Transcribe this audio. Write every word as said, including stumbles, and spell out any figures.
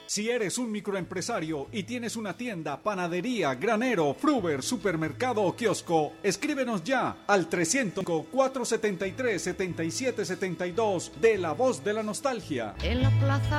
Si eres un microempresario y tienes una tienda, panadería, granero, fruver, supermercado o kiosco, escríbenos ya al trescientos cuatro setenta y tres setenta y siete setenta y dos de La Voz de la Nostalgia. En la plaza